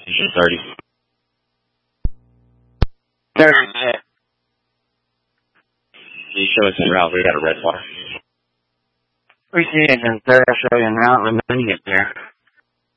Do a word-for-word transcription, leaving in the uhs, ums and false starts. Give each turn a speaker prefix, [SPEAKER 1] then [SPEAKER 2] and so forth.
[SPEAKER 1] thirty.
[SPEAKER 2] thirty.
[SPEAKER 1] Can you show us en route? We got a red bar.
[SPEAKER 2] We see it in third, I'll show you en route. We're moving it there.